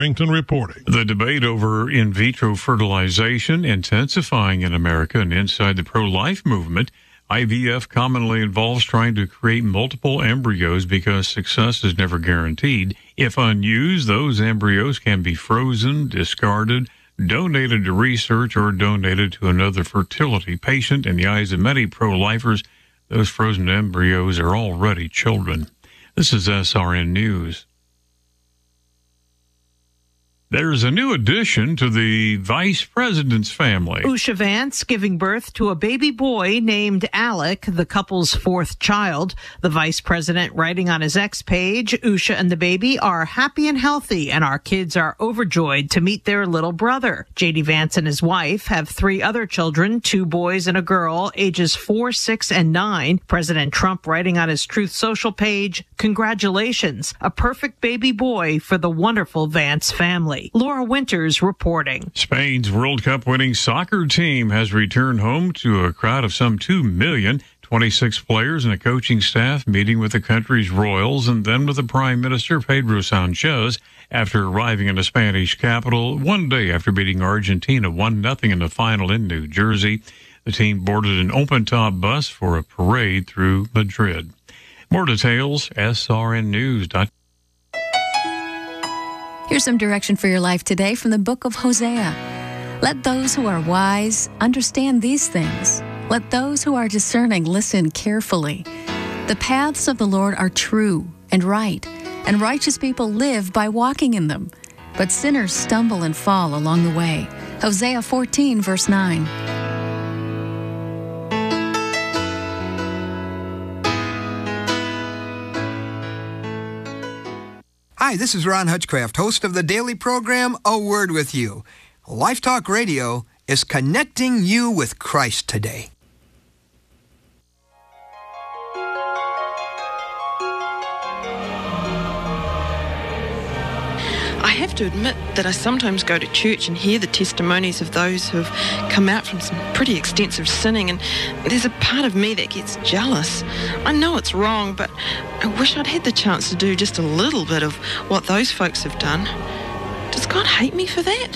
Reporting. The debate over in vitro fertilization intensifying in America and inside the pro-life movement. IVF commonly involves trying to create multiple embryos because success is never guaranteed. If unused, those embryos can be frozen, discarded, donated to research, or donated to another fertility patient. In the eyes of many pro-lifers, those frozen embryos are already children. This is SRN News. There's a new addition to the vice president's family. Usha Vance giving birth to a baby boy named Alec, the couple's fourth child. The vice president writing on his X page, Usha and the baby are happy and healthy, and our kids are overjoyed to meet their little brother. J.D. Vance and his wife have 3 other children, 2 boys and a girl, ages 4, 6, and 9. President Trump writing on his Truth Social page, congratulations, a perfect baby boy for the wonderful Vance family. Laura Winters reporting. Spain's World Cup winning soccer team has returned home to a crowd of some 2 million, 26 players and a coaching staff meeting with the country's royals and then with the Prime Minister Pedro Sanchez after arriving in the Spanish capital one day after beating Argentina 1-0 in the final in New Jersey. The team boarded an open-top bus for a parade through Madrid. More details, srnnews.com. Here's some direction for your life today from the book of Hosea. Let those who are wise understand these things. Let those who are discerning listen carefully. The paths of the Lord are true and right, and righteous people live by walking in them. But sinners stumble and fall along the way. Hosea 14, verse 9. Hi, this is Ron Hutchcraft, host of the daily program, A Word With You. Life Talk Radio is connecting you with Christ today. I have to admit that I sometimes go to church and hear the testimonies of those who have come out from some pretty extensive sinning, and there's a part of me that gets jealous. I know it's wrong, but I wish I'd had the chance to do just a little bit of what those folks have done. Does God hate me for that?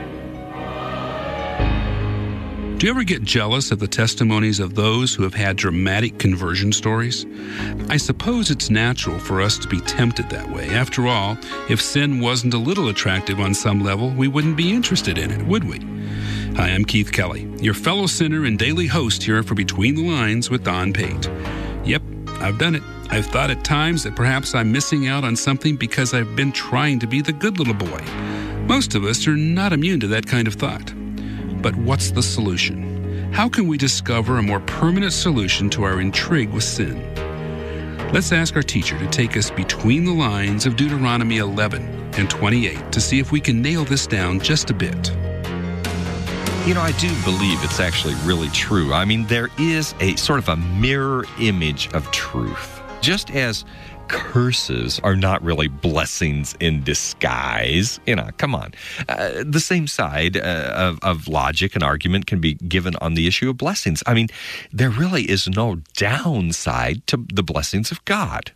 Do you ever get jealous of the testimonies of those who have had dramatic conversion stories? I suppose it's natural for us to be tempted that way. After all, if sin wasn't a little attractive on some level, we wouldn't be interested in it, would we? Hi, I'm Keith Kelly, your fellow sinner and daily host here for Between the Lines with Don Pate. Yep, I've done it. I've thought at times that perhaps I'm missing out on something because I've been trying to be the good little boy. Most of us are not immune to that kind of thought. But what's the solution? How can we discover a more permanent solution to our intrigue with sin? Let's ask our teacher to take us between the lines of Deuteronomy 11 and 28 to see if we can nail this down just a bit. You know, I do believe it's actually really true. I mean, there is a sort of a mirror image of truth. Just as curses are not really blessings in disguise. You know, come on. The same side of logic and argument can be given on the issue of blessings. I mean, there really is no downside to the blessings of God.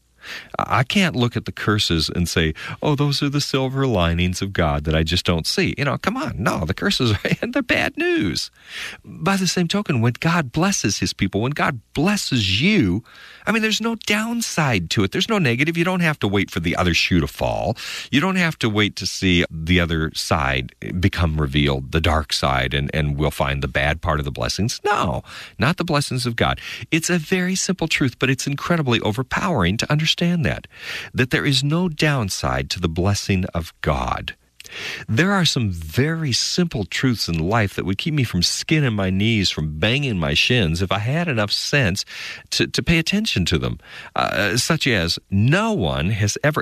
I can't look at the curses and say, oh, those are the silver linings of God that I just don't see. You know, come on. No, the curses they're bad news. By the same token, when God blesses his people, when God blesses you, I mean, there's no downside to it. There's no negative. You don't have to wait for the other shoe to fall. You don't have to wait to see the other side become revealed, the dark side, and we'll find the bad part of the blessings. No, not the blessings of God. It's a very simple truth, but it's incredibly overpowering to understand that there is no downside to the blessing of God. There are some very simple truths in life that would keep me from skinning my knees, from banging my shins, if I had enough sense to pay attention to them, such as no one has ever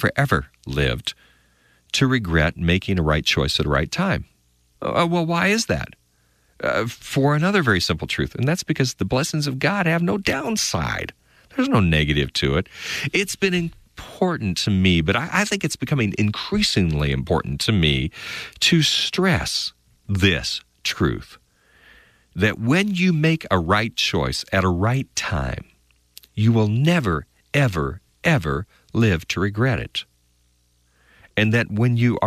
lived to regret making a right choice at a right time. Well, why is that? For another very simple truth, and that's because the blessings of God have no downside. There's no negative to it. It's been important to me, but I think it's becoming increasingly important to me to stress this truth, that when you make a right choice at a right time, you will never, ever live to regret it. and that when you